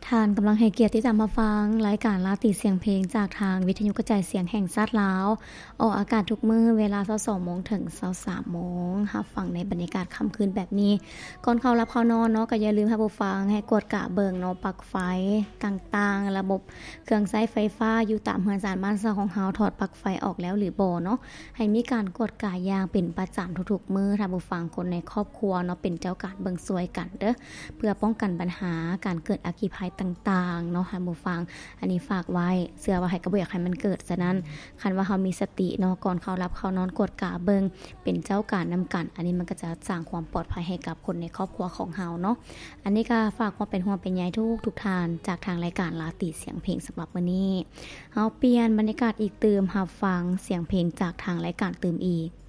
ท่านกำลังให้เกียรติที่จะมาฟังรายการราตรีเสียงเพลงจากทางวิทยุกระจายเสียงแห่งชาติลาวออกอากาศทุกมื้อเวลา 22:00 นถึง 23:00 นรับฟังในบรรยากาศค่ำคืนแบบนี้ก่อนเข้ารับเข้านอนเนาะก็อย่าลืมให้ผู้ฟังให้กดกะเบิ่งเนาะปลั๊กไฟต่างๆระบบเครื่องใช้ไฟฟ้าอยู่ตามเรือนซ่านบ้านซาของเฮาถอดปลั๊กไฟออกแล้วหรือบ่เนาะให้มีการกดกะอย่างเป็นประจำทุกๆมื้อถ้าผู้ฟังคนในครอบครัวเนาะเป็นเจ้าการเบิ่งซวยกันเด้อเพื่อป้องกันปัญหาการเกิดอัคคีภัยต่างๆเนาะให้ผู้ฟังอันนี้ฝากไว้เชื่อว่าให้กระบ่อยากให้มันเกิดฉะนั้นคันว่าเฮามีสติเนาะก่อนเข้ารับเข้านอนกดกะเบิ่งเป็นเจ้าการนำกันอันนี้มันก็จะสร้างความปลอดภัยให้กับคนในครอบครัวของเฮาเนาะอันนี้ก็ฝากความเป็นห่วงเป็นใยทุกท่านจากทางรายการลาติเสียงเพลงสำหรับมื้อนี้เฮาเปลี่ยนบรรยากาศอีกตื่มรับฟังเสียงเพลงจากทางรายการตื่มอีก